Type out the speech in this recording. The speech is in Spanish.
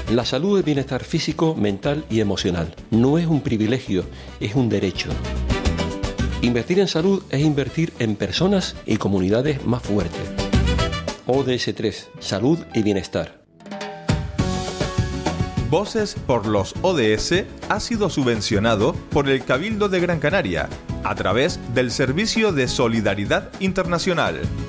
La salud es bienestar físico, mental y emocional. No es un privilegio, es un derecho. Invertir en salud es invertir en personas y comunidades más fuertes. ODS 3. Salud y bienestar. Voces por los ODS ha sido subvencionado por el Cabildo de Gran Canaria a través del Servicio de Solidaridad Internacional.